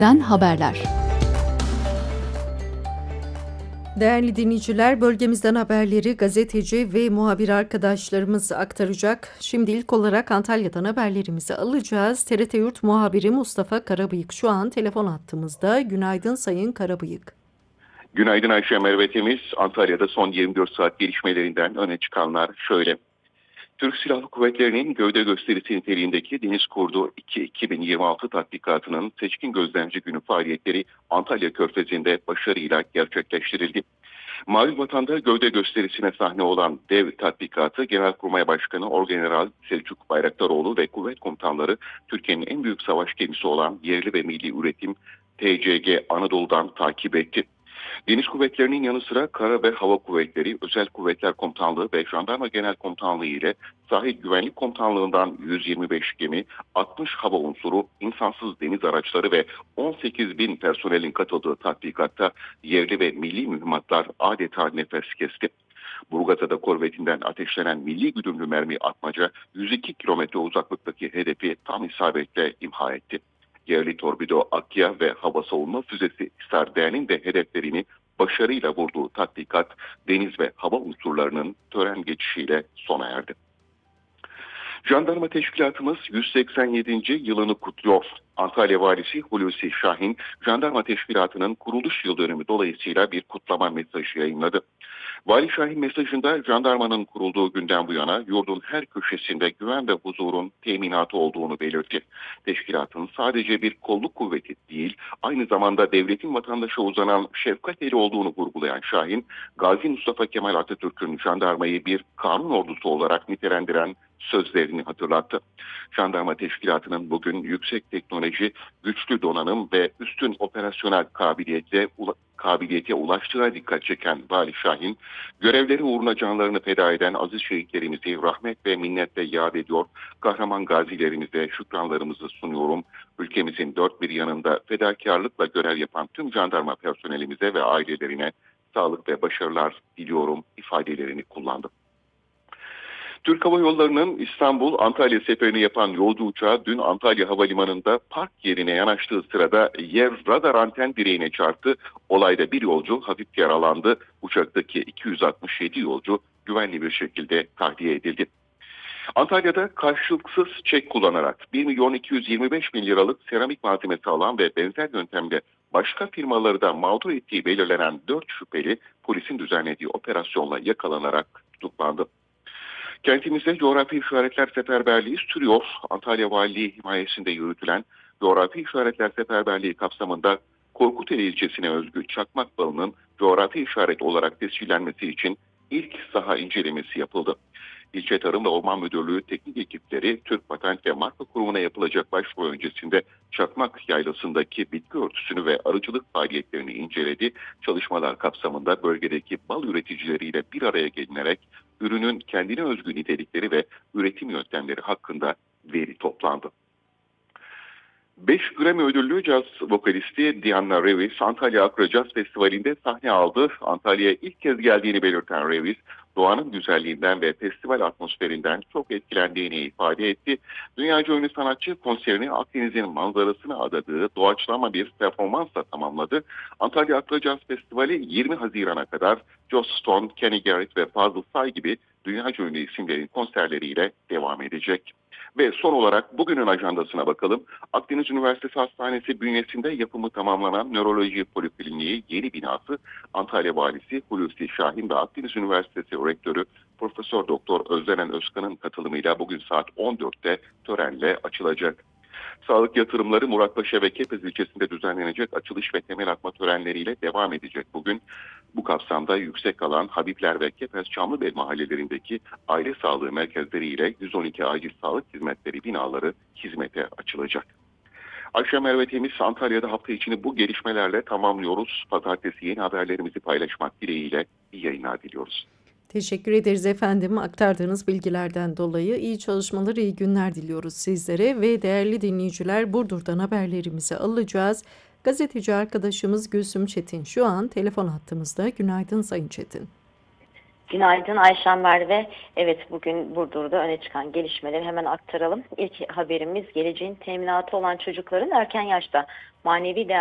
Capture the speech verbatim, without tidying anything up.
Den haberler. Değerli dinleyiciler, bölgemizden haberleri gazeteci ve muhabir arkadaşlarımız aktaracak. Şimdi ilk olarak Antalya'dan haberlerimizi alacağız. T R T Yurt muhabiri Mustafa Karabıyık şu an telefon hattımızda. Günaydın Sayın Karabıyık. Günaydın Ayşe Merve Temiz. Antalya'da son yirmi dört saat gelişmelerinden öne çıkanlar şöyle. Türk Silahlı Kuvvetleri'nin gövde gösterisi niteliğindeki Deniz Kurdu iki iki bin yirmi altı tatbikatının seçkin gözlemci günü faaliyetleri Antalya Körfezi'nde başarıyla gerçekleştirildi. Mavi Vatan'da gövde gösterisine sahne olan dev tatbikatı Genelkurmay Başkanı Orgeneral Selçuk Bayraktaroğlu ve kuvvet komutanları Türkiye'nin en büyük savaş gemisi olan yerli ve milli üretim T C G Anadolu'dan takip etti. Deniz kuvvetlerinin yanı sıra Kara ve Hava Kuvvetleri, Özel Kuvvetler Komutanlığı ve Jandarma Genel Komutanlığı ile Sahil Güvenlik Komutanlığı'ndan yüz yirmi beş gemi, altmış hava unsuru, insansız deniz araçları ve on sekiz bin personelin katıldığı tatbikatta yerli ve milli mühimmatlar adeta nefes kesti. Burgazada korvetinden ateşlenen milli güdümlü mermi atmaca yüz iki kilometre uzaklıktaki hedefi tam isabetle imha etti. Yerli torpido Akya ve hava savunma füzesi Sarden'in de hedeflerini başarıyla vurduğu tatbikat deniz ve hava unsurlarının tören geçişiyle sona erdi. Jandarma Teşkilatımız yüz seksen yedinci yılını kutluyor. Antalya Valisi Hulusi Şahin, Jandarma Teşkilatı'nın kuruluş yıl dönümü dolayısıyla bir kutlama mesajı yayınladı. Vali Şahin mesajında jandarmanın kurulduğu günden bu yana yurdun her köşesinde güven ve huzurun teminatı olduğunu belirtti. Teşkilatın sadece bir kolluk kuvveti değil, aynı zamanda devletin vatandaşa uzanan şefkat eli olduğunu vurgulayan Şahin, Gazi Mustafa Kemal Atatürk'ün jandarmayı bir kanun ordusu olarak nitelendiren sözlerini hatırlattı. Jandarma Teşkilatı'nın bugün yüksek teknoloji, güçlü donanım ve üstün operasyonel kabiliyete, kabiliyete ulaştığına dikkat çeken Vali Şahin, görevleri uğruna canlarını feda eden aziz şehitlerimizi rahmet ve minnetle yad ediyor, kahraman gazilerimize şükranlarımızı sunuyorum. Ülkemizin dört bir yanında fedakarlıkla görev yapan tüm jandarma personelimize ve ailelerine sağlık ve başarılar diliyorum ifadelerini kullandı. Türk Hava Yolları'nın İstanbul-Antalya seferini yapan yolcu uçağı dün Antalya Havalimanı'nda park yerine yanaştığı sırada yer radar anten direğine çarptı. Olayda bir yolcu hafif yaralandı. Uçaktaki iki yüz altmış yedi yolcu güvenli bir şekilde tahliye edildi. Antalya'da karşılıksız çek kullanarak bir milyon iki yüz yirmi beş bin liralık seramik malzemesi alan ve benzer yöntemle başka firmaları da mağdur ettiği belirlenen dört şüpheli polisin düzenlediği operasyonla yakalanarak tutuklandı. Kentimizde coğrafi işaretler seferberliği sürüyor. Antalya Valiliği himayesinde yürütülen coğrafi işaretler seferberliği kapsamında Korkuteli ilçesine özgü çakmak balının coğrafi işaret olarak tescillenmesi için ilk saha incelemesi yapıldı. İlçe Tarım ve Orman Müdürlüğü teknik ekipleri Türk Patent ve Marka Kurumu'na yapılacak başvuru öncesinde Çakmak Yaylası'ndaki bitki örtüsünü ve arıcılık faaliyetlerini inceledi. Çalışmalar kapsamında bölgedeki bal üreticileriyle bir araya gelinerek ürünün kendine özgü nitelikleri ve üretim yöntemleri hakkında veri toplandı. beş Grammy ödüllü caz vokalisti Diana Reeves, Antalya Akra Caz Festivali'nde sahne aldı. Antalya'ya ilk kez geldiğini belirten Reeves, doğanın güzelliğinden ve festival atmosferinden çok etkilendiğini ifade etti. Dünyaca ünlü sanatçı konserini Akdeniz'in manzarasına adadığı doğaçlama bir performansla tamamladı. Antalya Akra Caz Festivali yirmi Haziran'a kadar Joss Stone, Kenny Garrett ve Fazıl Say gibi dünyaca ünlü isimlerin konserleriyle devam edecek. Ve son olarak bugünün ajandasına bakalım. Akdeniz Üniversitesi Hastanesi bünyesinde yapımı tamamlanan Nöroloji Polikliniği yeni binası Antalya Valisi Hulusi Şahin ve Akdeniz Üniversitesi Rektörü Profesör Doktor Özlenen Özkan'ın katılımıyla bugün saat on dörtte törenle açılacak. Sağlık yatırımları Muratpaşa ve Kepez ilçesinde düzenlenecek açılış ve temel atma törenleriyle devam edecek bugün. Bu kapsamda Yüksekalan, Habibler ve Kepez Çamlıbel mahallelerindeki aile sağlığı merkezleriyle yüz on iki acil sağlık hizmetleri binaları hizmete açılacak. Ayşe Merve Temiz, Antalya'da hafta içini bu gelişmelerle tamamlıyoruz. Pazartesi yeni haberlerimizi paylaşmak dileğiyle iyi yayınlar diliyoruz. Teşekkür ederiz efendim aktardığınız bilgilerden dolayı. İyi çalışmalar, iyi günler diliyoruz sizlere ve değerli dinleyiciler, Burdur'dan haberlerimizi alacağız. Gazeteci arkadaşımız Gülsüm Çetin şu an telefon hattımızda. Günaydın Sayın Çetin. Günaydın Ayşen Merve. Evet, bugün Burdur'da öne çıkan gelişmeleri hemen aktaralım. İlk haberimiz geleceğin teminatı olan çocukların erken yaşta manevi değer